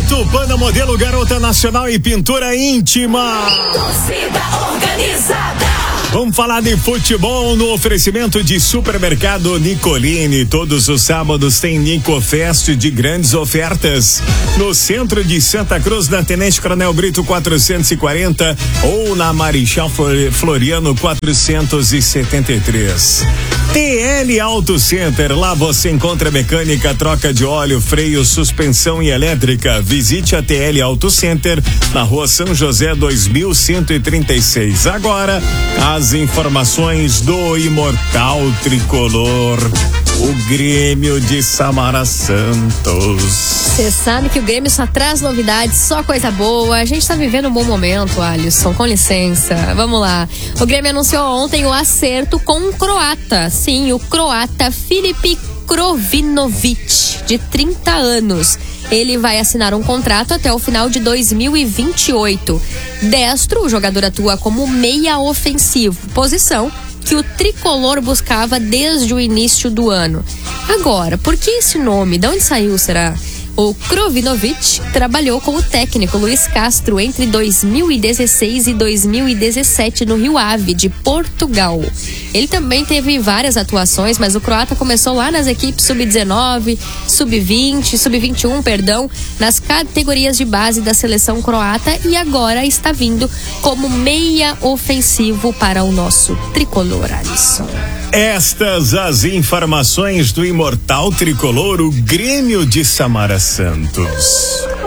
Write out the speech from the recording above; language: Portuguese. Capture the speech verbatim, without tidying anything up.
Auto, Panda Modelo, Garota Nacional e Pintura Íntima. Torcida organizada. Vamos falar de futebol no oferecimento de Supermercado Nicolini. Todos os sábados tem Nicofest de grandes ofertas. No centro de Santa Cruz, na Tenente Coronel Brito quatrocentos e quarenta ou na Marechal Floriano quatrocentos e setenta e três. T L Auto Center, lá você encontra mecânica, troca de óleo, freio, suspensão e elétrica. Visite a T L Auto Center na Rua São José dois mil cento e trinta e seis. Agora, as informações do Imortal Tricolor, o Grêmio de Samara Santos. Você sabe que o Grêmio só traz novidades, só coisa boa. A gente tá vivendo um bom momento, Alisson, com licença. Vamos lá. O Grêmio anunciou ontem o acerto com um croata. Sim, o croata Filip Krovinovic, de trinta anos. Ele vai assinar um contrato até o final de dois mil e vinte e oito. Destro, o jogador atua como meia ofensivo, posição que o tricolor buscava desde o início do ano. Agora, por que esse nome? De onde saiu, será? O Krovinovic trabalhou com o técnico Luiz Castro entre dois mil e dezesseis e dois mil e dezessete no Rio Ave, de Portugal. Ele também teve várias atuações, mas o croata começou lá nas equipes sub dezenove, sub vinte, sub vinte e um, perdão, nas categorias de base da seleção croata e agora está vindo como meia ofensivo para o nosso tricolor, Alisson. Estas as informações do Imortal Tricolor, o Grêmio de Samara Santos.